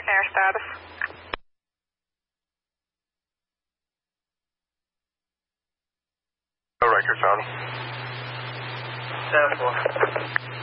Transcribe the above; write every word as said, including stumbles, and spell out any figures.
checking your status. No record found. ten four.